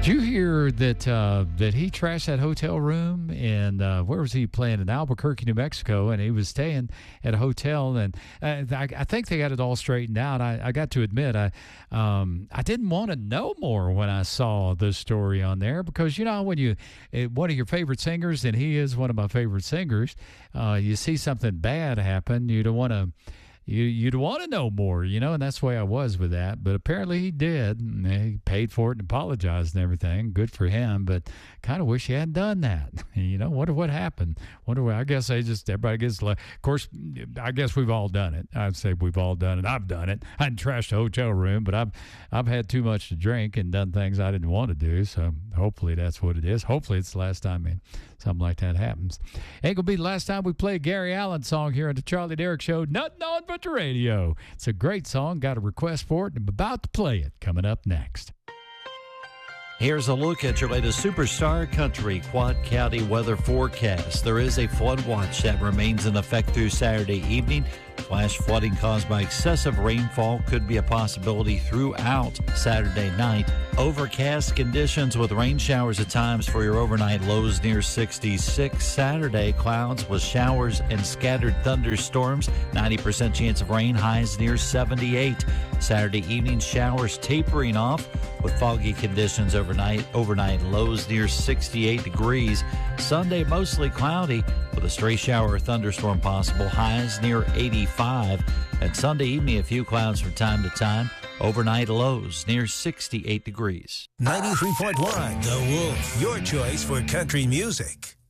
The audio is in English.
Did you hear that he trashed that hotel room and where was he playing? In Albuquerque, New Mexico, and he was staying at a hotel. And I think they got it all straightened out. I got to admit, I didn't want to know more when I saw this story on there because when one of your favorite singers, and he is one of my favorite singers, you see something bad happen, you don't want to. You'd want to know more, and that's the way I was with that. But apparently he did. And he paid for it and apologized and everything. Good for him. But kind of wish he hadn't done that. Wonder what happened. I guess everybody gets, of course, I guess we've all done it. I'd say we've all done it. I've done it. I didn't trash the hotel room, but I've had too much to drink and done things I didn't want to do. So hopefully that's what it is. Hopefully it's the last time something like that happens. Ain't gonna be the last time we play a Gary Allan song here on the Charlie Derrick Show. Nothing on but the radio. It's a great song. Got a request for it, and I'm about to play it. Coming up next. Here's a look at your latest Superstar Country Quad County weather forecast. There is a flood watch that remains in effect through Saturday evening. Flash flooding caused by excessive rainfall could be a possibility throughout Saturday night. Overcast conditions with rain showers at times for your overnight lows near 66. Saturday, clouds with showers and scattered thunderstorms. 90% chance of rain, highs near 78. Saturday evening, showers tapering off with foggy conditions overnight lows near 68 degrees. Sunday, mostly cloudy with a stray shower or thunderstorm possible, highs near 85. And Sunday evening, a few clouds from time to time, overnight lows near 68 degrees. 93.1 The Wolf, your choice for country music.